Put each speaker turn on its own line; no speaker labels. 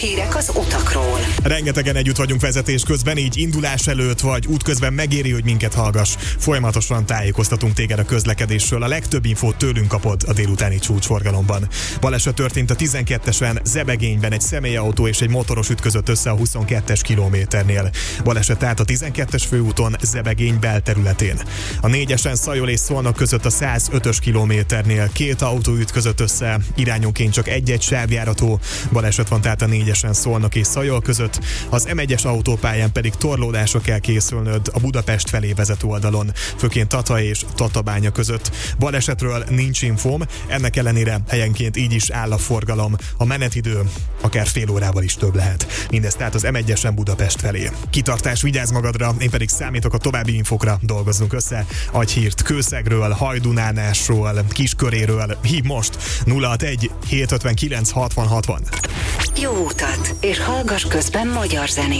Hírek az utakról.
Rengetegen együtt vagyunk vezetés közben, így indulás előtt vagy útközben megéri, hogy minket hallgass. Folyamatosan tájékoztatunk téged a közlekedésről. A legtöbb infót tőlünk kapod a délutáni csúcsforgalomban. Baleset történt a 12-esen Zebegényben, egy személyautó és egy motoros ütközött össze a 22-es kilométernél. Baleset át a 12-es főúton Zebegény belterületén. A 4-esen Szajol és Szolnok között a 105-ös kilométernél két autó ütközött össze, irányonként csak egy-egy sávjárató. Baleset van tehát a 4-esen Szolnok és Szajol között, az M1-es autópályán pedig torlódásra kell készülnöd a Budapest felé vezető oldalon, főként Tata és Tatabánya között. Balesetről nincs infóm, ennek ellenére helyenként így is áll a forgalom. A menetidő akár fél órával is több lehet. Mindez tehát az M1-esen Budapest felé. Kitartás, vigyázz magadra, én pedig számítok a további infokra, dolgozzunk össze. Adj hírt Kőszegről, Hajdunánásról, Kisköréről, hív most 061 759 60 60.
Jó utat, és hallgass közben magyar zenét.